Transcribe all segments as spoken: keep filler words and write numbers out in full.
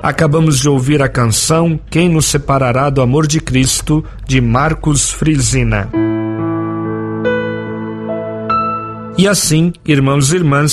Acabamos de ouvir a canção Quem nos separará do amor de Cristo, de Marcos Frisina. E assim, irmãos e irmãs,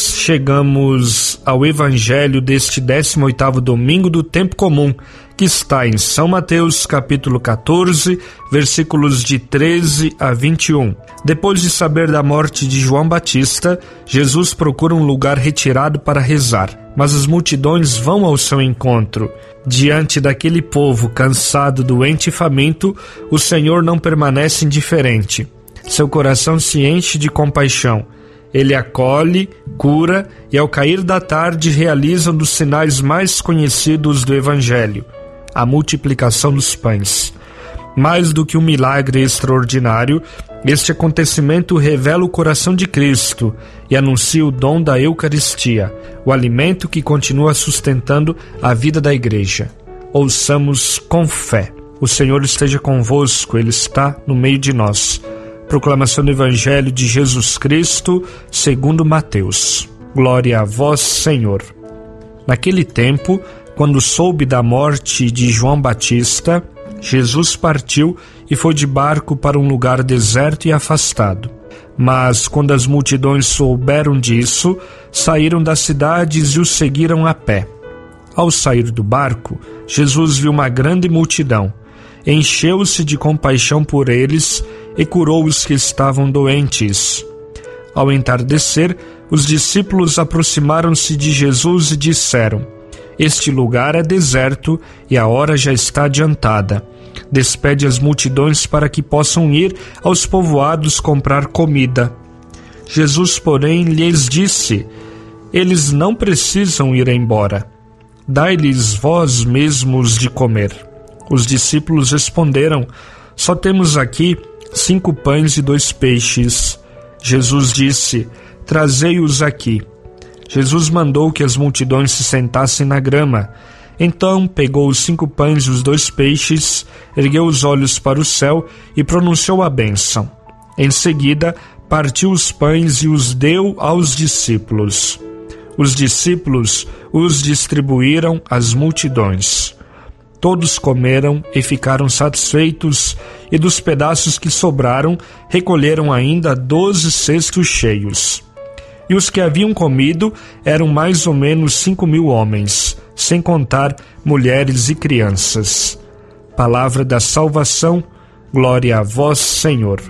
chegamos ao Evangelho deste décimo oitavo domingo do tempo comum, que está em São Mateus, capítulo quatorze, versículos de treze a vinte e um. Depois de saber da morte de João Batista, Jesus procura um lugar retirado para rezar, mas as multidões vão ao seu encontro. Diante daquele povo cansado, doente e faminto, o Senhor não permanece indiferente. Seu coração se enche de compaixão. Ele acolhe, cura e, ao cair da tarde, realiza um dos sinais mais conhecidos do Evangelho, a multiplicação dos pães. Mais do que um milagre extraordinário, este acontecimento revela o coração de Cristo e anuncia o dom da Eucaristia, o alimento que continua sustentando a vida da Igreja. Ouçamos com fé. O Senhor esteja convosco, Ele está no meio de nós. Proclamação do Evangelho de Jesus Cristo, segundo Mateus. Glória a vós, Senhor. Naquele tempo, quando soube da morte de João Batista, Jesus partiu e foi de barco para um lugar deserto e afastado. Mas, quando as multidões souberam disso, saíram das cidades e o seguiram a pé. Ao sair do barco, Jesus viu uma grande multidão. Encheu-se de compaixão por eles e curou os que estavam doentes. Ao entardecer, os discípulos aproximaram-se de Jesus e disseram: Este lugar é deserto e a hora já está adiantada. Despede as multidões para que possam ir aos povoados comprar comida. Jesus, porém, lhes disse: Eles não precisam ir embora. Dai-lhes vós mesmos de comer. Os discípulos responderam: Só temos aqui cinco pães e dois peixes. Jesus disse: Trazei-os aqui. Jesus mandou que as multidões se sentassem na grama. Então pegou os cinco pães e os dois peixes, ergueu os olhos para o céu e pronunciou a bênção. Em seguida, partiu os pães e os deu aos discípulos. Os discípulos os distribuíram às multidões. Todos comeram e ficaram satisfeitos, e dos pedaços que sobraram, recolheram ainda doze cestos cheios. E os que haviam comido eram mais ou menos cinco mil homens, sem contar mulheres e crianças. Palavra da salvação, glória a vós, Senhor.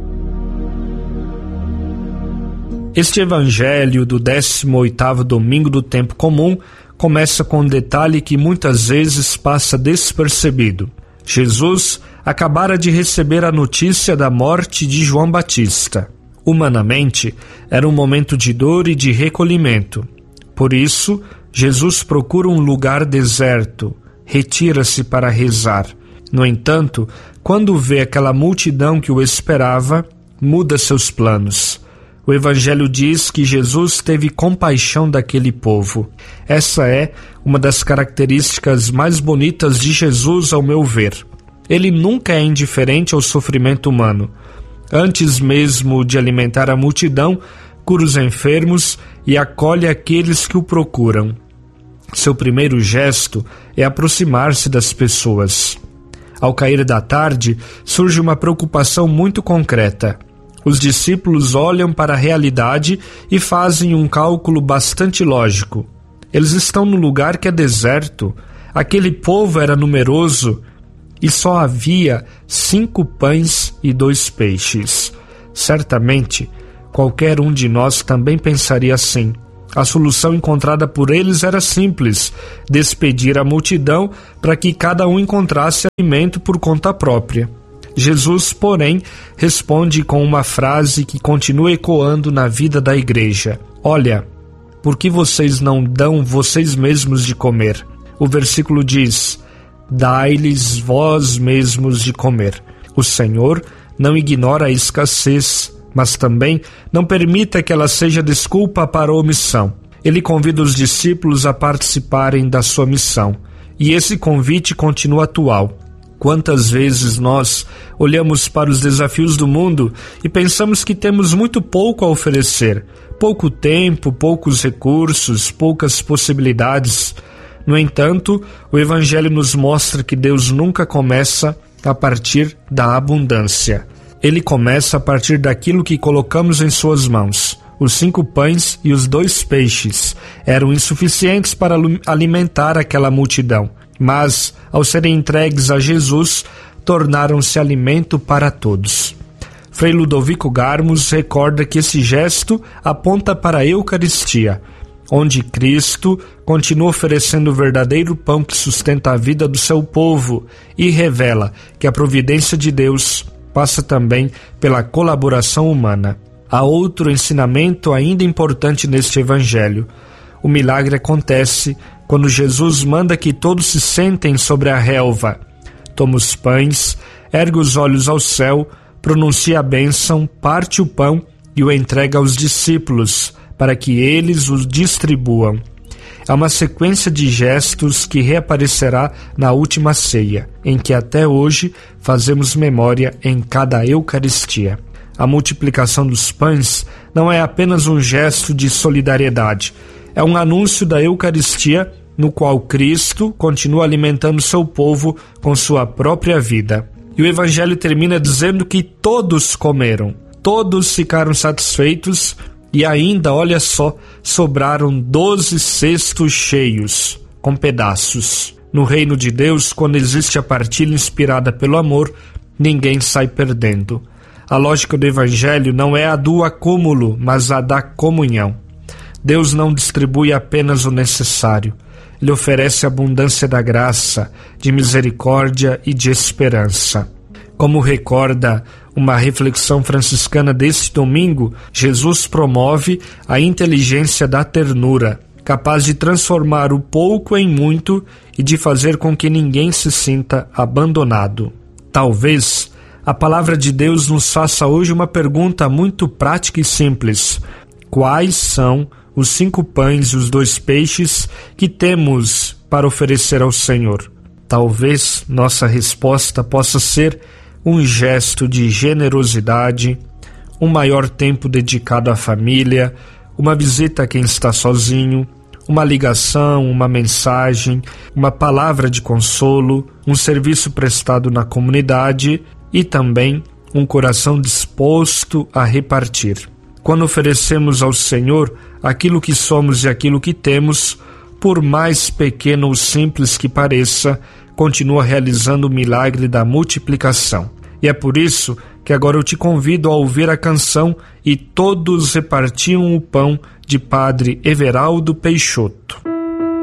Este evangelho do décimo oitavo domingo do tempo comum começa com um detalhe que muitas vezes passa despercebido. Jesus acabara de receber a notícia da morte de João Batista. Humanamente, era um momento de dor e de recolhimento. Por isso, Jesus procura um lugar deserto, retira-se para rezar. No entanto, quando vê aquela multidão que o esperava, muda seus planos. O Evangelho diz que Jesus teve compaixão daquele povo. Essa é uma das características mais bonitas de Jesus, ao meu ver. Ele nunca é indiferente ao sofrimento humano. Antes mesmo de alimentar a multidão, cura os enfermos e acolhe aqueles que o procuram. Seu primeiro gesto é aproximar-se das pessoas. Ao cair da tarde, surge uma preocupação muito concreta. Os discípulos olham para a realidade e fazem um cálculo bastante lógico. Eles estão no lugar que é deserto. Aquele povo era numeroso e só havia cinco pães e dois peixes. Certamente, qualquer um de nós também pensaria assim. A solução encontrada por eles era simples: despedir a multidão para que cada um encontrasse alimento por conta própria. Jesus, porém, responde com uma frase que continua ecoando na vida da igreja. Olha, por que vocês não dão vocês mesmos de comer? O versículo diz: dai-lhes vós mesmos de comer. O Senhor não ignora a escassez, mas também não permita que ela seja desculpa para a omissão. Ele convida os discípulos a participarem da sua missão, e esse convite continua atual. Quantas vezes nós olhamos para os desafios do mundo e pensamos que temos muito pouco a oferecer, pouco tempo, poucos recursos, poucas possibilidades, No entanto, o Evangelho nos mostra que Deus nunca começa a partir da abundância. Ele começa a partir daquilo que colocamos em suas mãos. Os cinco pães e os dois peixes eram insuficientes para alimentar aquela multidão, mas, ao serem entregues a Jesus, tornaram-se alimento para todos. Frei Ludovico Garmos recorda que esse gesto aponta para a Eucaristia, onde Cristo continua oferecendo o verdadeiro pão que sustenta a vida do seu povo e revela que a providência de Deus passa também pela colaboração humana. Há outro ensinamento ainda importante neste Evangelho. O milagre acontece quando Jesus manda que todos se sentem sobre a relva. Toma os pães, ergue os olhos ao céu, pronuncia a bênção, parte o pão e o entrega aos discípulos, para que eles os distribuam. É uma sequência de gestos que reaparecerá na última ceia, em que até hoje fazemos memória em cada Eucaristia. A multiplicação dos pães não é apenas um gesto de solidariedade, é um anúncio da Eucaristia no qual Cristo continua alimentando seu povo com sua própria vida. E o Evangelho termina dizendo que todos comeram, todos ficaram satisfeitos e ainda, olha só, sobraram doze cestos cheios, com pedaços. No reino de Deus, quando existe a partilha inspirada pelo amor, ninguém sai perdendo. A lógica do Evangelho não é a do acúmulo, mas a da comunhão. Deus não distribui apenas o necessário. Ele oferece abundância da graça, de misericórdia e de esperança. Como recorda uma reflexão franciscana deste domingo, Jesus promove a inteligência da ternura, capaz de transformar o pouco em muito e de fazer com que ninguém se sinta abandonado. Talvez a palavra de Deus nos faça hoje uma pergunta muito prática e simples: quais são os cinco pães e os dois peixes que temos para oferecer ao Senhor? Talvez nossa resposta possa ser um gesto de generosidade, um maior tempo dedicado à família, uma visita a quem está sozinho, uma ligação, uma mensagem, uma palavra de consolo, um serviço prestado na comunidade e também um coração disposto a repartir. Quando oferecemos ao Senhor aquilo que somos e aquilo que temos, por mais pequeno ou simples que pareça, continua realizando o milagre da multiplicação. E é por isso que agora eu te convido a ouvir a canção E Todos Repartiam o Pão, de Padre Everaldo Peixoto.